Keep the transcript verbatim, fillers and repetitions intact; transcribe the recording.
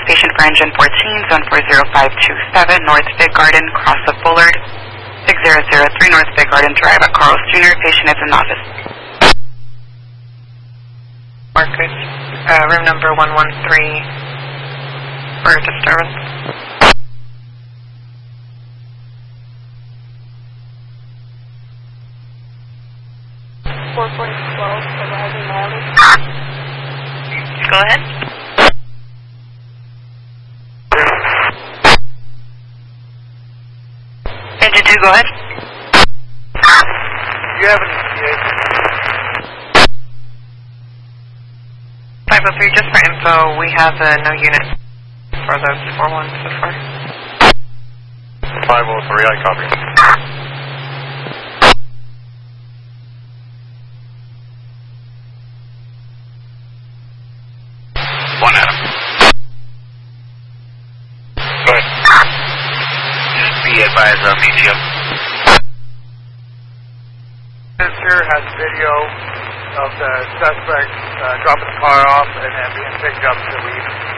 this patient for engine fourteen, zone four zero five two seven, North Big Garden, cross of Bullard, six zero zero three North Big Garden Drive at Carl's Junior Patient is in office. Marcus, uh, room number one one three for disturbance. four forty twelve, arriving Miley. Go ahead. Engine two, go ahead. Do you have an E T A? five oh three, just for info, we have uh, no unit for those four ones so far. five oh three, I copy. One Adam. Go ahead. Be advised, I'll meet you. Here has video of the suspect uh, dropping the car off and then being picked up to leave.